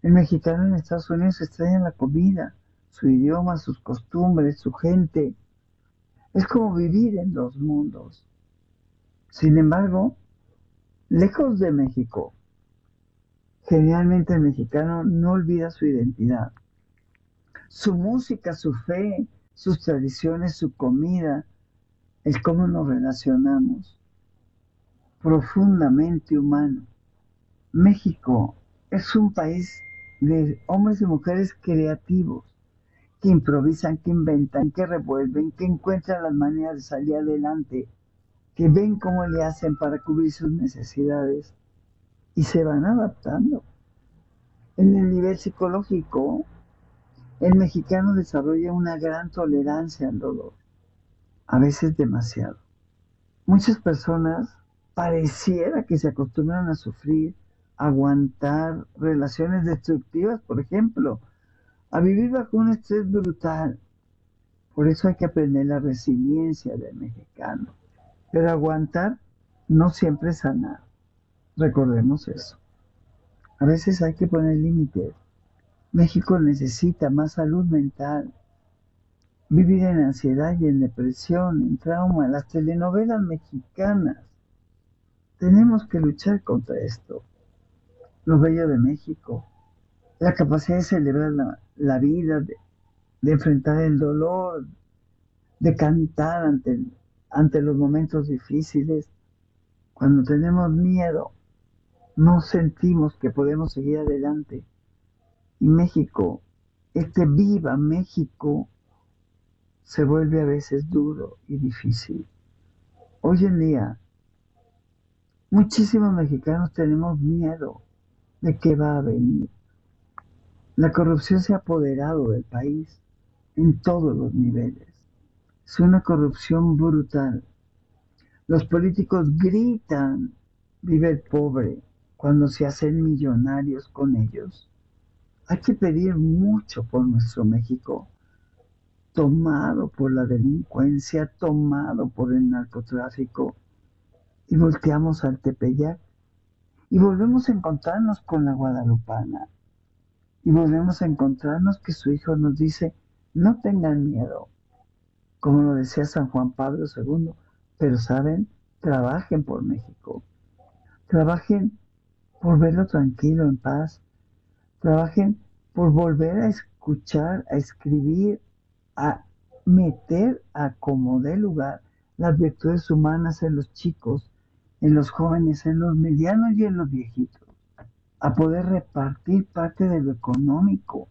El mexicano en Estados Unidos extraña la comida, su idioma, sus costumbres, su gente. Es como vivir en dos mundos. Sin embargo, lejos de México, generalmente el mexicano no olvida su identidad, su música, su fe, sus tradiciones, su comida, el cómo nos relacionamos, profundamente humano. México es un país de hombres y mujeres creativos, que improvisan, que inventan, que revuelven, que encuentran las maneras de salir adelante, que ven cómo le hacen para cubrir sus necesidades y se van adaptando. En el nivel psicológico, el mexicano desarrolla una gran tolerancia al dolor, a veces demasiado. Muchas personas pareciera que se acostumbran a sufrir, a aguantar relaciones destructivas, por ejemplo, a vivir bajo un estrés brutal. Por eso hay que aprender la resiliencia del mexicano. Pero aguantar no siempre es sanar. Recordemos eso. A veces hay que poner límites. México necesita más salud mental. Vivir en ansiedad y en depresión, en trauma, las telenovelas mexicanas. Tenemos que luchar contra esto. Lo bello de México, la capacidad de celebrar la vida, de enfrentar el dolor, de cantar ante los momentos difíciles. Cuando tenemos miedo, no sentimos que podemos seguir adelante. Y México, este viva México, se vuelve a veces duro y difícil. Hoy en día, muchísimos mexicanos tenemos miedo de qué va a venir. La corrupción se ha apoderado del país en todos los niveles. Es una corrupción brutal. Los políticos gritan, vive el pobre, cuando se hacen millonarios con ellos. Hay que pedir mucho por nuestro México, tomado por la delincuencia, tomado por el narcotráfico, y volteamos al Tepeyac y volvemos a encontrarnos con la guadalupana, y volvemos a encontrarnos que su hijo nos dice, no tengan miedo, como lo decía San Juan Pablo II, pero saben, trabajen por México, trabajen por verlo tranquilo, en paz, trabajen por volver a escuchar, a escribir, a meter a como dé lugar las virtudes humanas en los chicos, en los jóvenes, en los medianos y en los viejitos, a poder repartir parte de lo económico,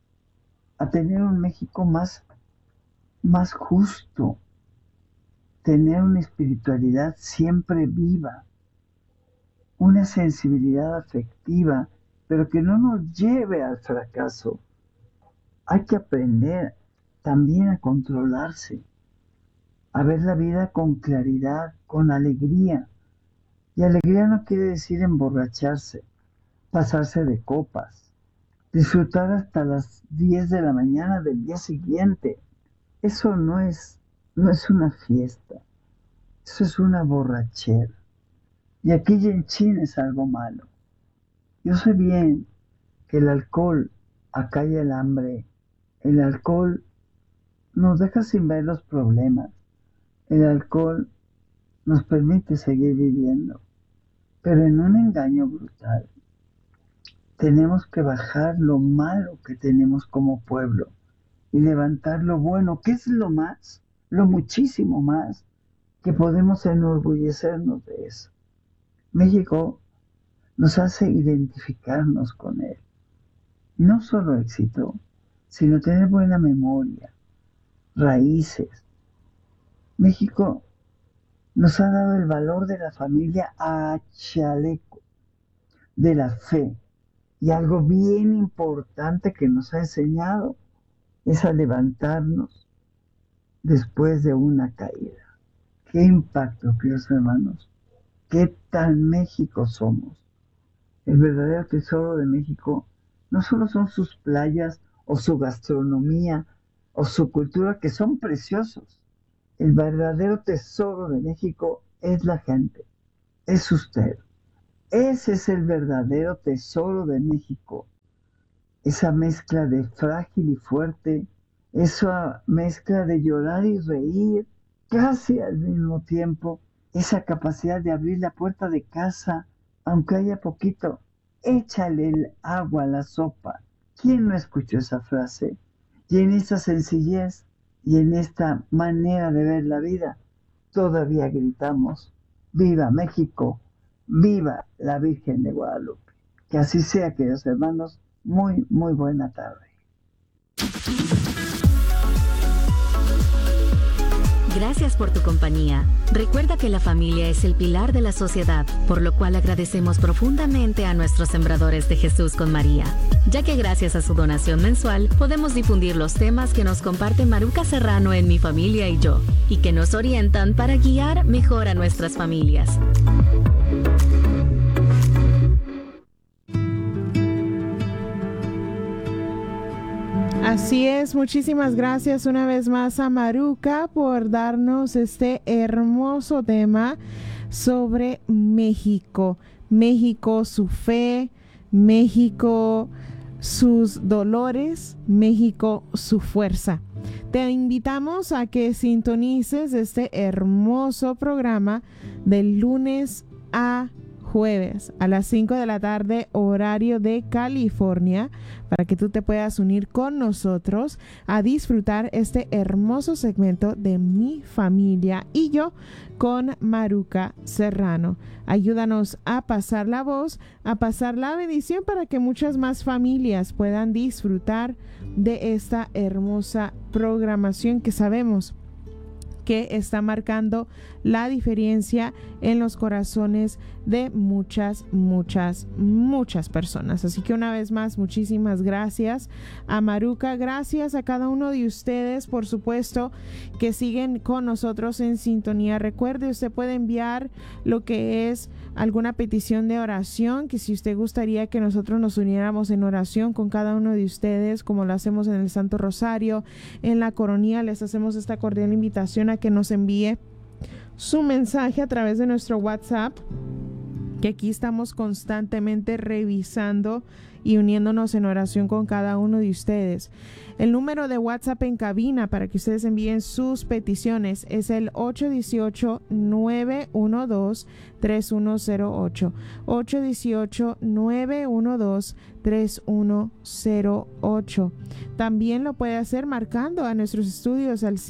a tener un México más justo, tener una espiritualidad siempre viva, una sensibilidad afectiva, pero que no nos lleve al fracaso. Hay que aprender también a controlarse, a ver la vida con claridad, con alegría. Y alegría no quiere decir emborracharse, pasarse de copas, disfrutar hasta las 10 de la mañana del día siguiente. Eso no es una fiesta, eso es una borrachera. Y aquí en China es algo malo. Yo sé bien que el alcohol acalla el hambre, el alcohol nos deja sin ver los problemas, el alcohol nos permite seguir viviendo, pero en un engaño brutal. Tenemos que bajar lo malo que tenemos como pueblo y levantar lo bueno, que es lo más, lo muchísimo más, que podemos enorgullecernos de eso. México nos hace identificarnos con él. No solo éxito, sino tener buena memoria, raíces. México nos ha dado el valor de la familia a chaleco, de la fe. Y algo bien importante que nos ha enseñado es a levantarnos después de una caída. Qué impacto, queridos hermanos. Qué tan México somos. El verdadero tesoro de México no solo son sus playas o su gastronomía o su cultura, que son preciosos. El verdadero tesoro de México es la gente, es usted. Ese es el verdadero tesoro de México. esa mezcla de frágil y fuerte, esa mezcla de llorar y reír casi al mismo tiempo, esa capacidad de abrir la puerta de casa, aunque haya poquito, échale el agua a la sopa. ¿Quién no escuchó esa frase? Y en esta sencillez y en esta manera de ver la vida, todavía gritamos, ¡Viva México! ¡Viva la Virgen de Guadalupe! Que así sea, queridos hermanos. Muy, muy buena tarde. Gracias por tu compañía. Recuerda que la familia es el pilar de la sociedad, por lo cual agradecemos profundamente a nuestros sembradores de Jesús con María, ya que gracias a su donación mensual podemos difundir los temas que nos comparte Maruca Serrano en Mi Familia y Yo, y que nos orientan para guiar mejor a nuestras familias. Así es, muchísimas gracias una vez más a Maruca por darnos este hermoso tema sobre México. México, su fe, México, sus dolores, México, su fuerza. Te invitamos a que sintonices este hermoso programa del lunes a jueves a las 5 de la tarde, horario de California, para que tú te puedas unir con nosotros a disfrutar este hermoso segmento de Mi Familia y Yo con Maruca Serrano. Ayúdanos a pasar la voz, a pasar la bendición para que muchas más familias puedan disfrutar de esta hermosa programación que sabemos que está marcando la diferencia en los corazones de muchas personas. Así que una vez más, muchísimas gracias a Maruca, gracias a cada uno de ustedes, por supuesto, que siguen con nosotros en sintonía. Recuerde, usted puede enviar lo que es alguna petición de oración, que si usted gustaría que nosotros nos uniéramos en oración con cada uno de ustedes, como lo hacemos en el Santo Rosario, en la Coronía, les hacemos esta cordial invitación a que nos envíe su mensaje a través de nuestro WhatsApp, que aquí estamos constantemente revisando y uniéndonos en oración con cada uno de ustedes. El número de WhatsApp en cabina para que ustedes envíen sus peticiones es el 818-912-3108. 818-912-3108. También lo puede hacer marcando a nuestros estudios al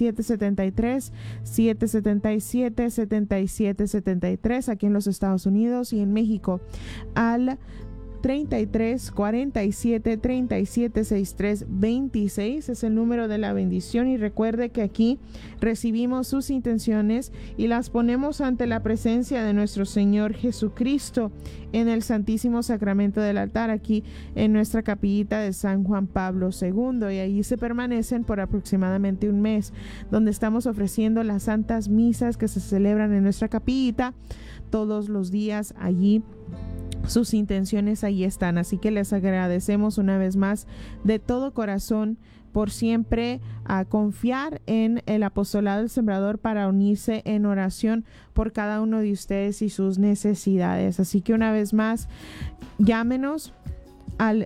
773-777-7773 aquí en los Estados Unidos, y en México al 33 47 37 63 26 es el número de la bendición. Y recuerde que aquí recibimos sus intenciones y las ponemos ante la presencia de nuestro Señor Jesucristo en el Santísimo Sacramento del altar, aquí en nuestra capillita de San Juan Pablo II, y allí se permanecen por aproximadamente un mes, donde estamos ofreciendo las santas misas que se celebran en nuestra capillita todos los días. Allí sus intenciones ahí están, así que les agradecemos una vez más de todo corazón por siempre confiar en el apostolado del Sembrador para unirse en oración por cada uno de ustedes y sus necesidades. Así que una vez más, llámenos al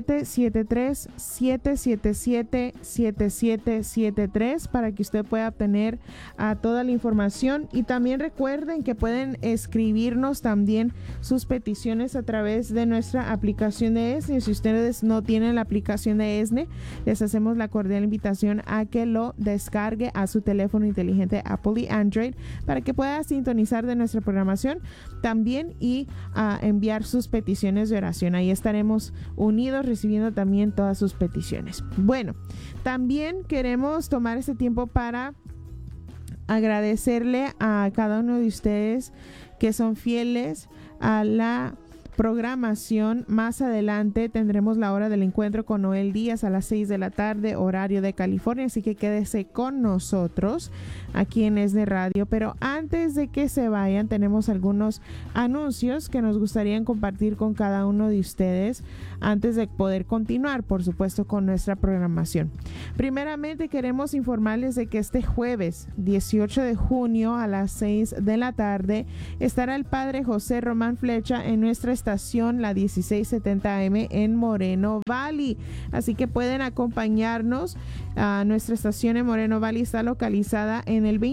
773-777-7773 para que usted pueda obtener toda la información. Y también recuerden que pueden escribirnos también sus peticiones a través de nuestra aplicación de ESNE. Si ustedes no tienen la aplicación de ESNE, les hacemos la cordial invitación a que lo descargue a su teléfono inteligente Apple y Android para que pueda sintonizar de nuestra programación también y enviar sus peticiones de oración. Ahí estaremos unidos recibiendo también todas sus peticiones. Bueno, también queremos tomar este tiempo para agradecerle a cada uno de ustedes que son fieles a la programación. Más adelante tendremos la hora del encuentro con Noel Díaz a las 6 de la tarde, horario de California, así que quédese con nosotros aquí en ESNE Radio. Pero antes de que se vayan, tenemos algunos anuncios que nos gustaría compartir con cada uno de ustedes. antes de poder continuar, por supuesto, con nuestra programación. Primeramente, queremos informarles de que este jueves 18 de junio a las 6 de la tarde estará el Padre José Román Flecha en nuestra estación, la 1670 AM en Moreno Valley. Así que pueden acompañarnos. Nuestra estación en Moreno Valley está localizada en el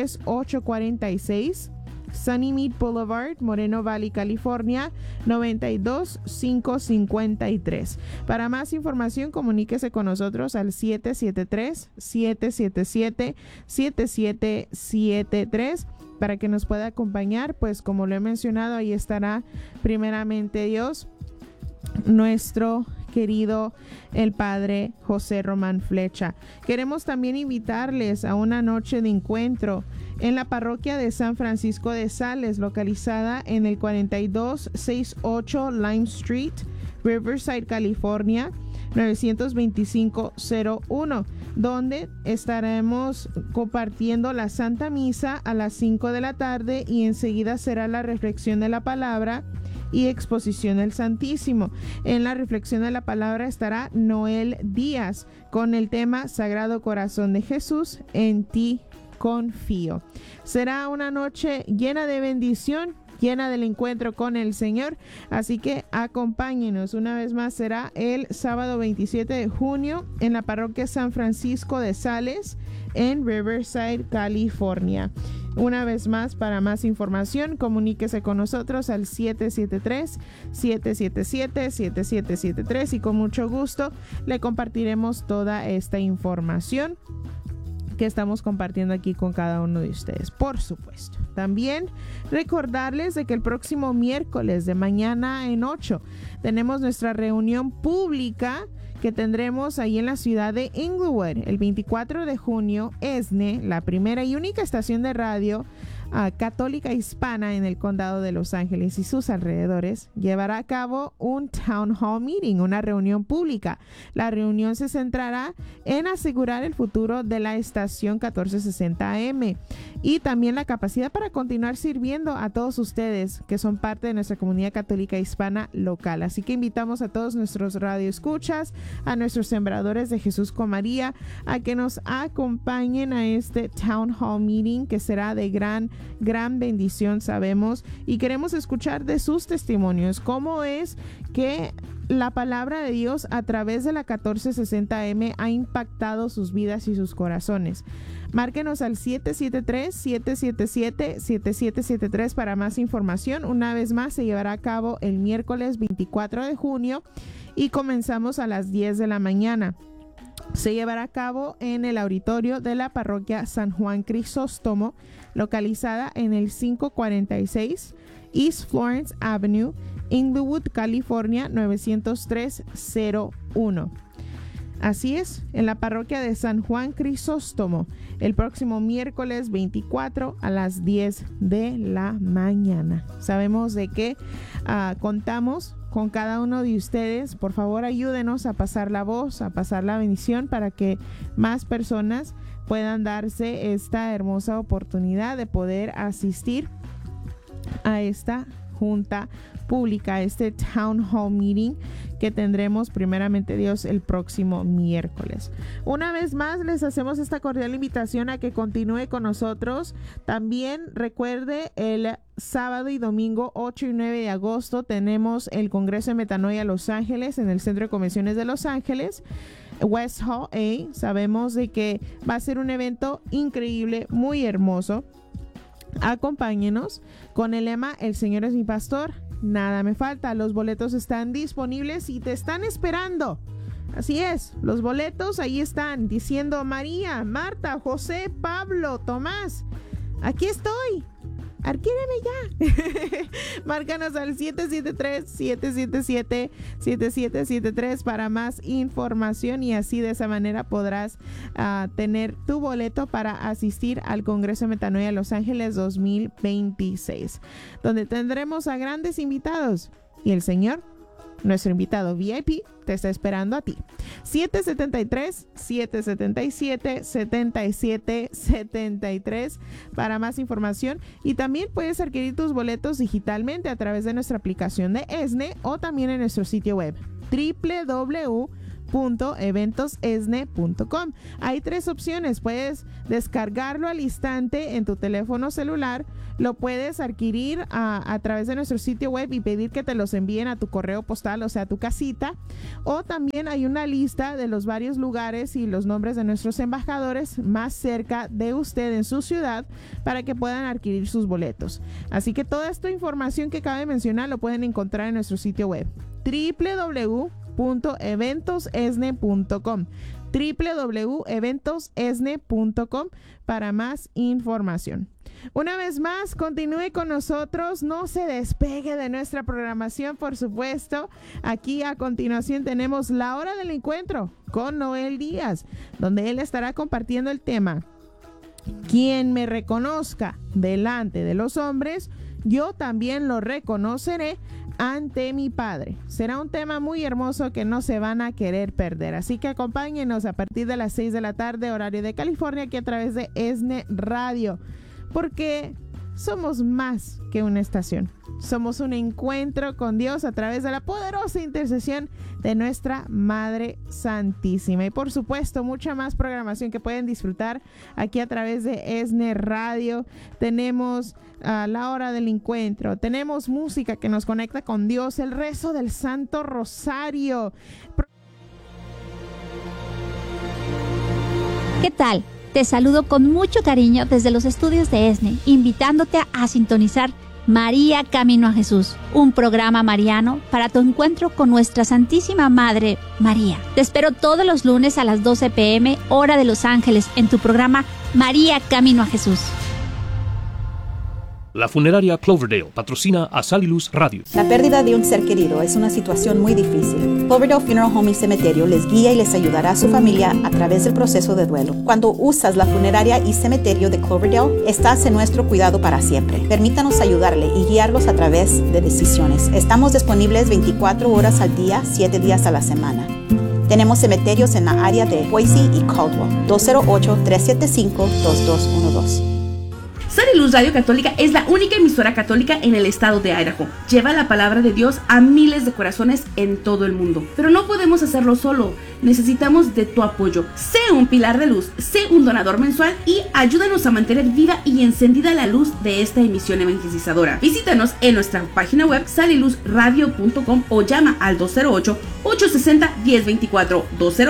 23846 Sunnymead Boulevard, Moreno Valley, California, 92553. Para más información, comuníquese con nosotros al 773-777-7773 para que nos pueda acompañar. Pues como lo he mencionado, ahí estará primeramente Dios, nuestro querido el Padre José Román Flecha. Queremos también invitarles a una noche de encuentro en la parroquia de San Francisco de Sales, localizada en el 4268 Lime Street, Riverside, California, 92501, donde estaremos compartiendo la Santa Misa a las 5 de la tarde y enseguida será la reflexión de la palabra y exposición del Santísimo. En la reflexión de la palabra estará Noel Díaz con el tema Sagrado Corazón de Jesús, en ti confío. Será una noche llena de bendición, llena del encuentro con el Señor, así que acompáñenos. Una vez más será el sábado 27 de junio en la parroquia San Francisco de Sales en Riverside, California. Una vez más, para más información, comuníquese con nosotros al 773-777-7773 y con mucho gusto le compartiremos toda esta información que estamos compartiendo aquí con cada uno de ustedes, por supuesto. También recordarles de que el próximo miércoles, de mañana en 8, tenemos nuestra reunión pública que tendremos ahí en la ciudad de Inglewood. El 24 de junio, ESNE, la primera y única estación de radio católica hispana en el condado de Los Ángeles y sus alrededores, llevará a cabo un Town Hall Meeting, una reunión pública. La reunión se centrará en asegurar el futuro de la estación 1460 AM y también la capacidad para continuar sirviendo a todos ustedes que son parte de nuestra comunidad católica hispana local. Así que invitamos a todos nuestros radioescuchas, a nuestros sembradores de Jesús con María, a que nos acompañen a este Town Hall Meeting, que será de gran bendición, sabemos, y queremos escuchar de sus testimonios cómo es que la palabra de Dios a través de la 1460 AM ha impactado sus vidas y sus corazones. Márquenos al 773-777-7773 para más información. Una vez más, se llevará a cabo el miércoles 24 de junio y comenzamos a las 10 de la mañana. Se llevará a cabo en el auditorio de la parroquia San Juan Crisóstomo, localizada en el 546 East Florence Avenue, Inglewood, California, 90301. Así es, en la parroquia de San Juan Crisóstomo, el próximo miércoles 24 a las 10 de la mañana. Sabemos de que contamos con cada uno de ustedes. Por favor, ayúdenos a pasar la voz, a pasar la bendición para que más personas puedan darse esta hermosa oportunidad de poder asistir a esta junta pública, este Town Hall Meeting que tendremos primeramente Dios el próximo miércoles. Una vez más les hacemos esta cordial invitación a que continúe con nosotros. También recuerde, el sábado y domingo 8 y 9 de agosto tenemos el Congreso de Metanoia Los Ángeles en el Centro de Convenciones de Los Ángeles, West Hall A. Sabemos de que va a ser un evento increíble, muy hermoso. Acompáñenos con el lema El Señor es mi pastor, nada me falta. Los boletos están disponibles y te están esperando. Así es, los boletos ahí están diciendo María, Marta, José, Pablo, Tomás. Aquí estoy. Adquiéreme ya. Márcanos al 773-777-7773 para más información y así de esa manera podrás tener tu boleto para asistir al Congreso de Metanoia Los Ángeles 2026, donde tendremos a grandes invitados y el Señor, nuestro invitado VIP, te está esperando a ti. 773-777-7773 para más información, y también puedes adquirir tus boletos digitalmente a través de nuestra aplicación de ESNE o también en nuestro sitio web www.eventosesne.com. Hay 3 opciones. Puedes descargarlo al instante en tu teléfono celular, lo puedes adquirir a través de nuestro sitio web y pedir que te los envíen a tu correo postal, o sea, a tu casita, o también hay una lista de los varios lugares y los nombres de nuestros embajadores más cerca de usted en su ciudad para que puedan adquirir sus boletos. Así que toda esta información que acabo de mencionar lo pueden encontrar en nuestro sitio web www.eventosesne.com www.eventosesne.com para más información. Una vez más, continúe con nosotros, no se despegue de nuestra programación, por supuesto. Aquí a continuación tenemos La Hora del Encuentro con Noel Díaz, donde él estará compartiendo el tema: quien me reconozca delante de los hombres, yo también lo reconoceré ante mi Padre. Será un tema muy hermoso que no se van a querer perder. Así que acompáñenos a partir de las 6 de la tarde, horario de California, aquí a través de ESNE Radio. Porque somos más que una estación. Somos un encuentro con Dios a través de la poderosa intercesión de nuestra Madre Santísima. Y por supuesto, mucha más programación que pueden disfrutar aquí a través de ESNE Radio. Tenemos La Hora del Encuentro. Tenemos música que nos conecta con Dios. El rezo del Santo Rosario. ¿Qué tal? Te saludo con mucho cariño desde los estudios de ESNE, invitándote a sintonizar María Camino a Jesús, un programa mariano para tu encuentro con nuestra Santísima Madre María. Te espero todos los lunes a las 12 p.m., hora de Los Ángeles, en tu programa María Camino a Jesús. La funeraria Cloverdale patrocina a Sal y Luz Radio. La pérdida de un ser querido es una situación muy difícil. Cloverdale Funeral Home y Cementerio les guía y les ayudará a su familia a través del proceso de duelo. Cuando usas la funeraria y cementerio de Cloverdale, estás en nuestro cuidado para siempre. Permítanos ayudarle y guiarlos a través de decisiones. Estamos disponibles 24 horas al día, 7 días a la semana. Tenemos cementerios en la área de Boise y Caldwell. 208-375-2212. Sal y Luz Radio Católica es la única emisora católica en el estado de Idaho. Lleva la palabra de Dios a miles de corazones en todo el mundo. Pero no podemos hacerlo solo. Necesitamos de tu apoyo. Sé un pilar de luz, sé un donador mensual y ayúdanos a mantener viva y encendida la luz de esta emisión evangelizadora. Visítanos en nuestra página web saliluzradio.com o llama al 208-860-1024.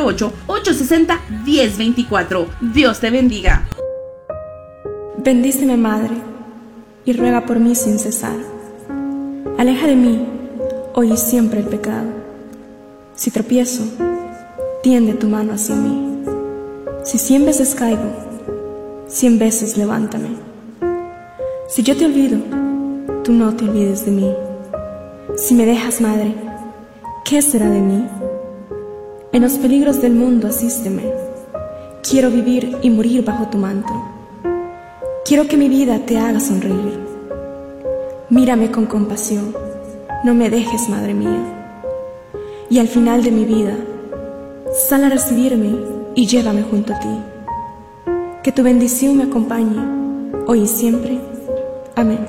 208-860-1024. Dios te bendiga. Bendíceme, Madre, y ruega por mí sin cesar. Aleja de mí, hoy y siempre, el pecado. Si tropiezo, tiende tu mano hacia mí. Si 100 veces caigo, 100 veces levántame. Si yo te olvido, tú no te olvides de mí. Si me dejas, Madre, ¿qué será de mí? En los peligros del mundo asísteme. Quiero vivir y morir bajo tu manto. Quiero que mi vida te haga sonreír. Mírame con compasión, no me dejes, Madre mía. Y al final de mi vida, sal a recibirme y llévame junto a ti. Que tu bendición me acompañe, hoy y siempre. Amén.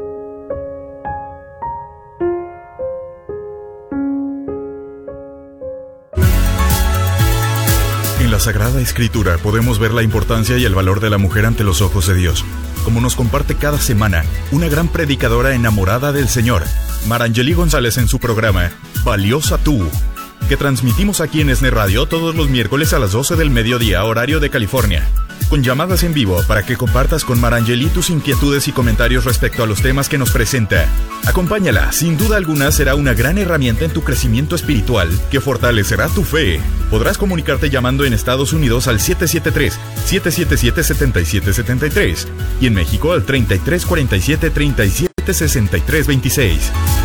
En la Sagrada Escritura podemos ver la importancia y el valor de la mujer ante los ojos de Dios, como nos comparte cada semana una gran predicadora enamorada del Señor, Marangeli González, en su programa Valiosa Tú, que transmitimos aquí en ESNE Radio todos los miércoles a las 12 del mediodía, horario de California, con llamadas en vivo para que compartas con Marangeli tus inquietudes y comentarios respecto a los temas que nos presenta. Acompáñala, sin duda alguna será una gran herramienta en tu crecimiento espiritual que fortalecerá tu fe. Podrás comunicarte llamando en Estados Unidos al 773-777-7773 y en México al 3347-376326.